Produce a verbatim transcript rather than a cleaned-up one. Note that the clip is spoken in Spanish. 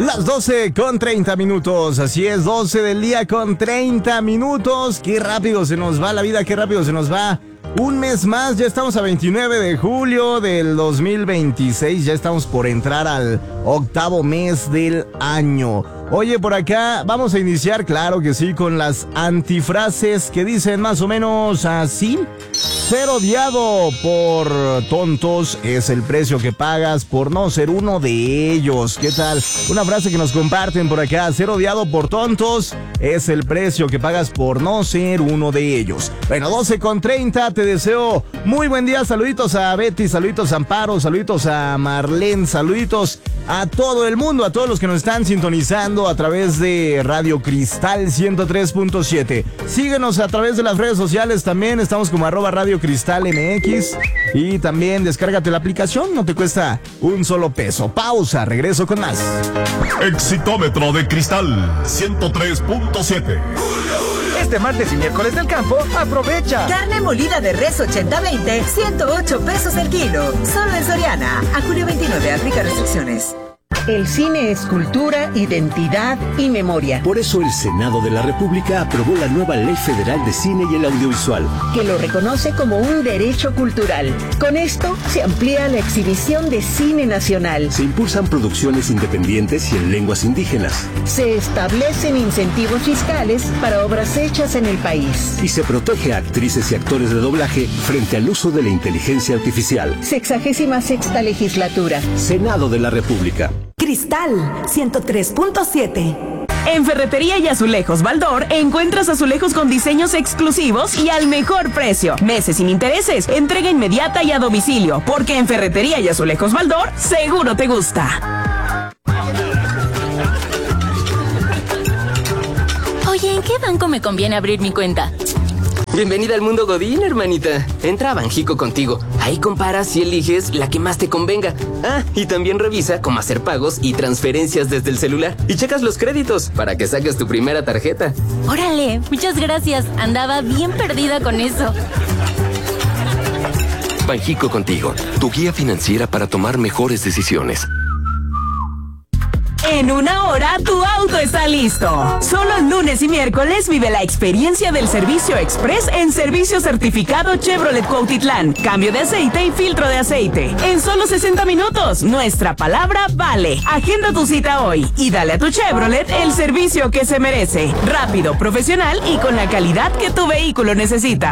Las doce con treinta minutos, así es, doce del día con treinta minutos. Qué rápido se nos va la vida, qué rápido se nos va. Un mes más, ya estamos a veintinueve de julio del dos mil veintiséis, ya estamos por entrar al octavo mes del año. Oye, por acá vamos a iniciar, claro que sí, con las antifrases que dicen más o menos así. Ser odiado por tontos es el precio que pagas por no ser uno de ellos. ¿Qué tal? Una frase que nos comparten por acá. Ser odiado por tontos es el precio que pagas por no ser uno de ellos. Bueno, doce con treinta, te deseo muy buen día. Saluditos a Betty, saluditos a Amparo, saluditos a Marlene, saluditos a todo el mundo, a todos los que nos están sintonizando a través de Radio Cristal ciento tres punto siete. Síguenos a través de las redes sociales también, estamos como arroba Radio Cristal M X y también descárgate la aplicación, no te cuesta un solo peso. Pausa, regreso con más. Exitómetro de Cristal ciento tres punto siete. Este martes y miércoles del campo, aprovecha. Carne molida de res ochenta veinte, ciento ocho pesos el kilo. Solo en Soriana. A julio veintinueve, aplica restricciones. El cine es cultura, identidad y memoria. Por eso el Senado de la República aprobó la nueva Ley Federal de Cine y el Audiovisual, que lo reconoce como un derecho cultural. Con esto se amplía la exhibición de cine nacional. Se impulsan producciones independientes y en lenguas indígenas. Se establecen incentivos fiscales para obras hechas en el país. Y se protege a actrices y actores de doblaje frente al uso de la inteligencia artificial. Sexagésima sexta legislatura. Senado de la República. Cristal ciento tres punto siete. En Ferretería y Azulejos Baldor encuentras azulejos con diseños exclusivos y al mejor precio. Meses sin intereses, entrega inmediata y a domicilio, porque en Ferretería y Azulejos Baldor seguro te gusta. Oye, ¿en qué banco me conviene abrir mi cuenta? Bienvenida al mundo Godín, hermanita. Entra a Banjico contigo. Ahí comparas y eliges la que más te convenga. Ah, y también revisa cómo hacer pagos y transferencias desde el celular. Y checas los créditos para que saques tu primera tarjeta. Órale, muchas gracias. Andaba bien perdida con eso. Banjico contigo, tu guía financiera para tomar mejores decisiones. En una hora, tu auto está listo. Solo lunes y miércoles vive la experiencia del servicio express en servicio certificado Chevrolet Cuautitlán. Cambio de aceite y filtro de aceite. En solo sesenta minutos, nuestra palabra vale. Agenda tu cita hoy y dale a tu Chevrolet el servicio que se merece. Rápido, profesional y con la calidad que tu vehículo necesita.